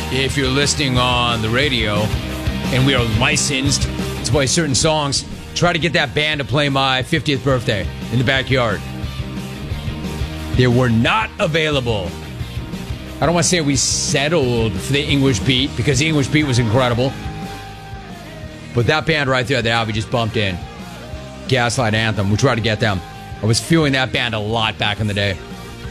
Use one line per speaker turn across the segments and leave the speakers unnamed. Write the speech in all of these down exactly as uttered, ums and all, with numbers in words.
if you're listening on the radio and we are licensed to play certain songs, try to get that band to play my fiftieth birthday in the backyard. They were not available. I don't want to say we settled for the English Beat because the English Beat was incredible. But that band right there that Albie just bumped in, Gaslight Anthem, we tried to get them. I was feeling that band a lot back in the day.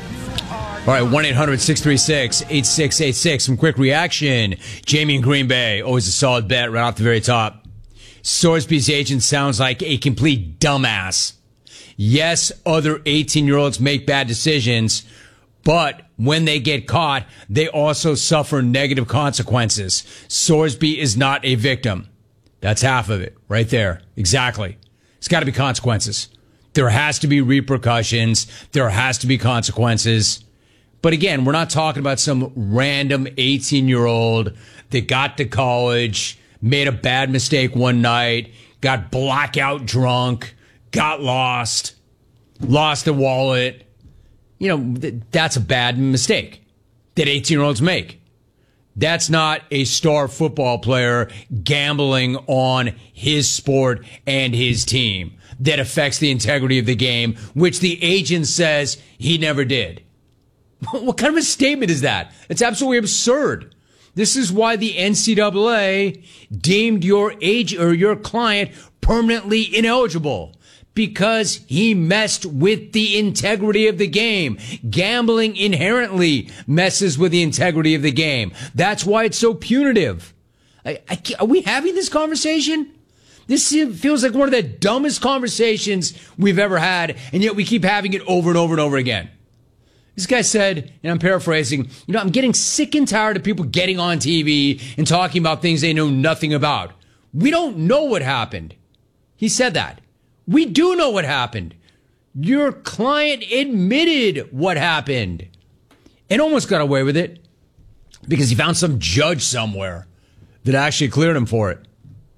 All right, one eight hundred six three six eight six eight six. Some quick reaction. Jamie in Green Bay, always a solid bet right off the very top. Sorsby's agent sounds like a complete dumbass. Yes, other eighteen-year-olds make bad decisions, but when they get caught, they also suffer negative consequences. Sorsby is not a victim. That's half of it right there. Exactly. It's got to be consequences. There has to be repercussions. There has to be consequences. But again, we're not talking about some random eighteen-year-old that got to college, made a bad mistake one night, got blackout drunk, got lost, lost a wallet. You know, th- that's a bad mistake that eighteen-year-olds make. That's not a star football player gambling on his sport and his team that affects the integrity of the game, which the agent says he never did. What kind of a statement is that? It's absolutely absurd. This is why the N C double A deemed your age or your client permanently ineligible, because he messed with the integrity of the game. Gambling inherently messes with the integrity of the game. That's why it's so punitive. I, I, are we having this conversation? This feels like one of the dumbest conversations we've ever had, and yet we keep having it over and over and over again. This guy said, and I'm paraphrasing, you know, I'm getting sick and tired of people getting on T V and talking about things they know nothing about. We don't know what happened. He said that. We do know what happened. Your client admitted what happened and almost got away with it because he found some judge somewhere that actually cleared him for it.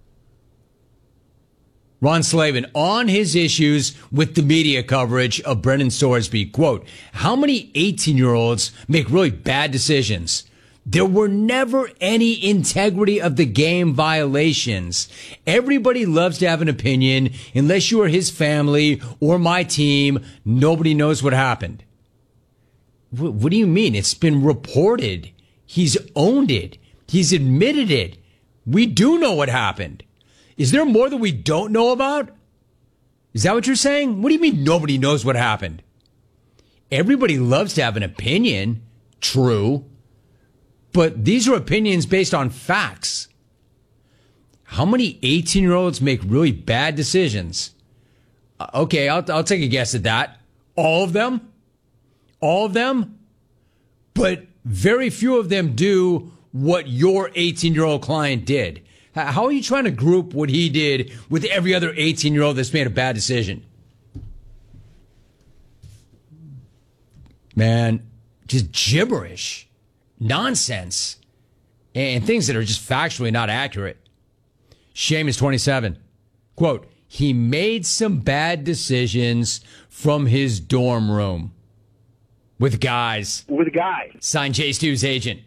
Ron Slavin, on his issues with the media coverage of Brendan Sorsby, quote, how many eighteen-year-olds make really bad decisions? There were never any integrity of the game violations. Everybody loves to have an opinion. Unless you are his family or my team, nobody knows what happened. What, what do you mean? It's been reported. He's owned it. He's admitted it. We do know what happened. Is there more that we don't know about? Is that what you're saying? What do you mean nobody knows what happened? Everybody loves to have an opinion. True. But these are opinions based on facts. How many eighteen-year-olds make really bad decisions? Uh, okay, I'll, I'll take a guess at that. All of them? All of them? But very few of them do what your eighteen-year-old client did. How are you trying to group what he did with every other eighteen-year-old that's made a bad decision? Man, just gibberish, nonsense, and things that are just factually not accurate. Shame is twenty-seven. Quote, he made some bad decisions from his dorm room with guys.
With guys.
Signed Jay Stu's agent.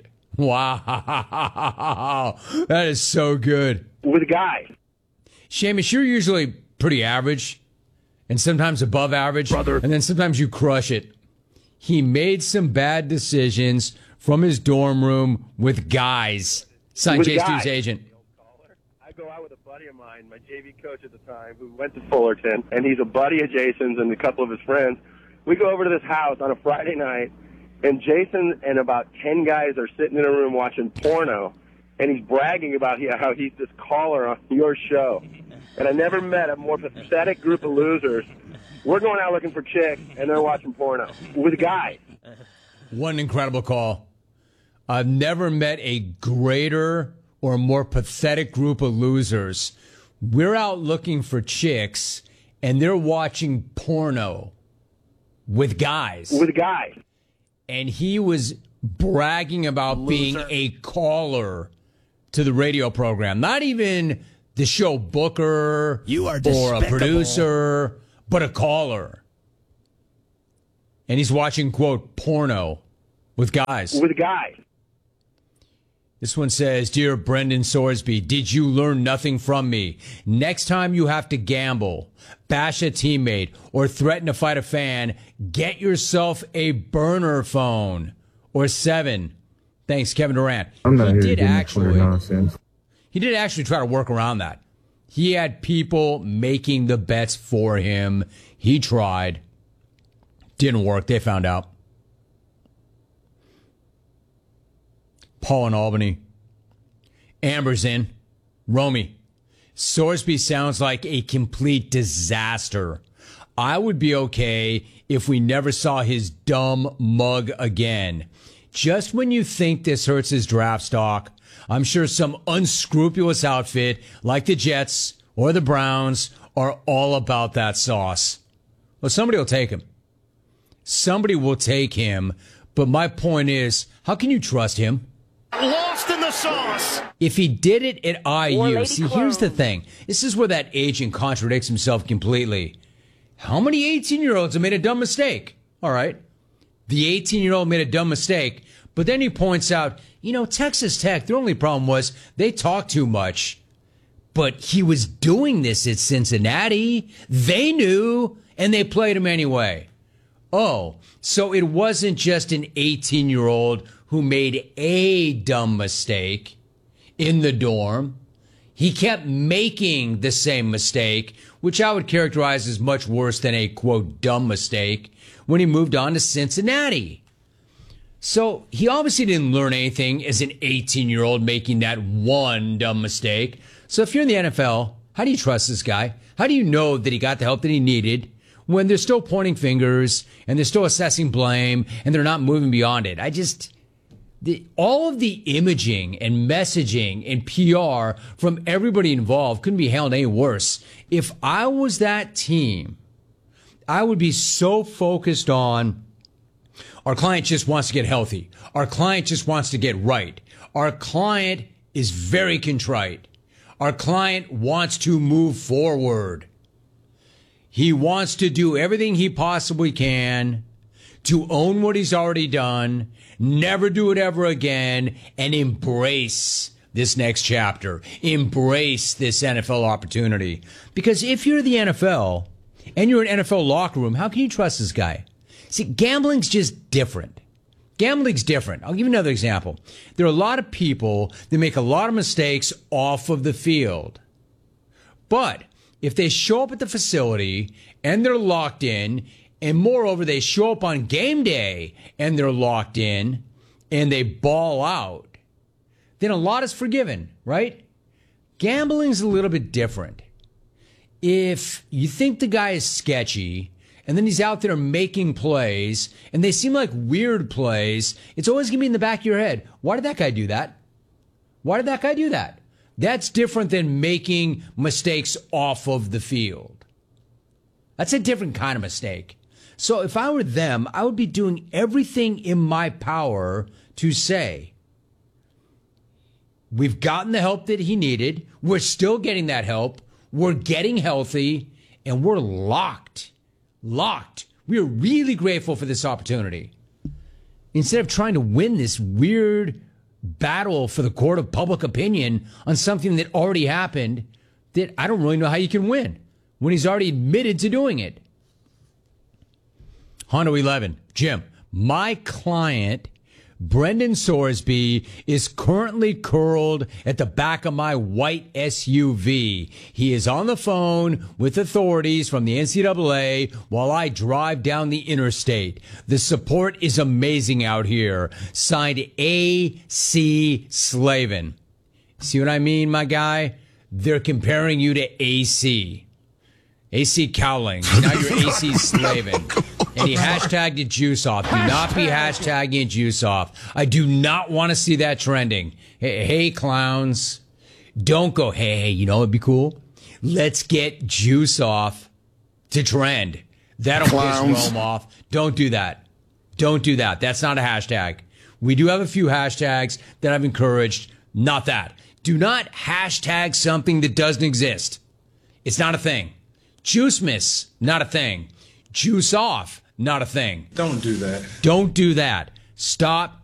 Wow. That is so good.
With guys.
Seamus, you're usually pretty average and sometimes above average.
Brother.
And then sometimes you crush it. He made some bad decisions from his dorm room with guys. Signed
With
Jay
guys.
Stu's agent.
I go out with a buddy of mine, my J V coach at the time, who went to Fullerton, and he's a buddy of Jason's and a couple of his friends. We go over to this house on a Friday night, and Jason and about ten guys are sitting in a room watching porno, and he's bragging about how he's this caller on your show. And I never met a more pathetic group of losers. We're going out looking for chicks, and they're watching porno with guys.
What an incredible call. I've never met a greater or more pathetic group of losers. We're out looking for chicks, and they're watching porno with guys.
With guys.
And he was bragging about Loser. being a caller to the radio program. Not even the show booker
you are
or a producer, but a caller. And he's watching, quote, porno with guys.
With guys.
This one says, Dear Brendan Sorsby, did you learn nothing from me? Next time you have to gamble, bash a teammate, or threaten to fight a fan, get yourself a burner phone. Or seven. Thanks, Kevin Durant.
I'm not
he
here
did
to give
actually,
nonsense.
He did actually try to work around that. He had people making the bets for him. He tried. Didn't work. They found out. Paul in Albany. Amber's in. Romy. Sorsby sounds like a complete disaster. I would be okay if we never saw his dumb mug again. Just when you think this hurts his draft stock, I'm sure some unscrupulous outfit like the Jets or the Browns are all about that sauce. Well, somebody will take him. Somebody will take him. But my point is, how can you trust him?
Lost in the sauce.
If he did it at I U, see, here's the thing. This is where that agent contradicts himself completely. How many eighteen-year-olds have made a dumb mistake? All right. The eighteen-year-old made a dumb mistake, but then he points out, you know, Texas Tech, their only problem was they talked too much. But he was doing this at Cincinnati. They knew, and they played him anyway. Oh, so it wasn't just an eighteen-year-old who made a dumb mistake in the dorm. He kept making the same mistake, which I would characterize as much worse than a, quote, dumb mistake, when he moved on to Cincinnati. So he obviously didn't learn anything as an eighteen-year-old making that one dumb mistake. So if you're in the N F L, how do you trust this guy? How do you know that he got the help that he needed when they're still pointing fingers and they're still assessing blame and they're not moving beyond it? I just... The, all of the imaging and messaging and P R from everybody involved couldn't be handled any worse. If I was that team, I would be so focused on our client just wants to get healthy. Our client just wants to get right. Our client is very contrite. Our client wants to move forward. He wants to do everything he possibly can to own what he's already done, never do it ever again, and embrace this next chapter. Embrace this N F L opportunity. Because if you're the N F L and you're an N F L locker room, how can you trust this guy? See, gambling's just different. Gambling's different. I'll give you another example. There are a lot of people that make a lot of mistakes off of the field. But if they show up at the facility and they're locked in, and moreover, they show up on game day and they're locked in and they ball out, then a lot is forgiven, right? Gambling's a little bit different. If you think the guy is sketchy and then he's out there making plays and they seem like weird plays, it's always going to be in the back of your head. Why did that guy do that? Why did that guy do that? That's different than making mistakes off of the field. That's a different kind of mistake. So if I were them, I would be doing everything in my power to say, we've gotten the help that he needed. We're still getting that help. We're getting healthy and we're locked, locked. We are really grateful for this opportunity. Instead of trying to win this weird battle for the court of public opinion on something that already happened, that I don't really know how you can win when he's already admitted to doing it. Hondo eleven, Jim, my client, Brendan Sorsby, is currently curled at the back of my white S U V. He is on the phone with authorities from the N C double A while I drive down the interstate. The support is amazing out here. Signed A C Slavin. See what I mean, my guy? They're comparing you to A C. A C Cowling. Now you're A C Slavin. And he hashtagged it juice off. Do not be hashtagging it juice off. I do not want to see that trending. Hey, hey, clowns. Don't go, hey, hey, you know what'd be cool? Let's get juice off to trend. That'll
Clowns.
piss Rome off. Don't do that. Don't do that. That's not a hashtag. We do have a few hashtags that I've encouraged. Not that. Do not hashtag something that doesn't exist. It's not a thing. Juice miss, not a thing. Juice off, not a thing.
Don't do that.
Don't do that. Stop